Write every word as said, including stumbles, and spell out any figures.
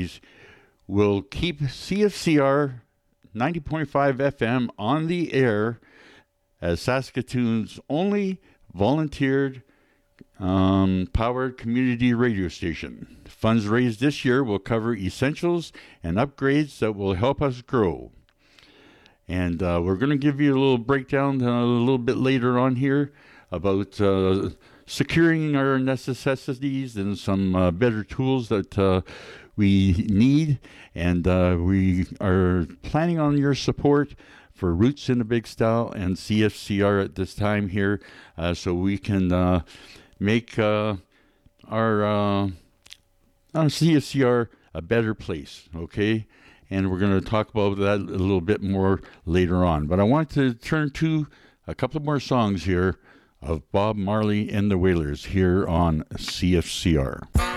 Ministries will keep C F C R ninety point five F M on the air as Saskatoon's only volunteered um, powered community radio station. Funds raised this year will cover essentials and upgrades that will help us grow. And uh, we're going to give you a little breakdown uh, a little bit later on here about uh, securing our necessities and some uh, better tools that uh, we need. And uh, we are planning on your support for Roots in the Big Style and C F C R at this time here, uh, so we can uh, make uh, our uh, uh, C F C R a better place, okay? And we're going to talk about that a little bit more later on. But I want to turn to a couple more songs here of Bob Marley and the Wailers here on C F C R.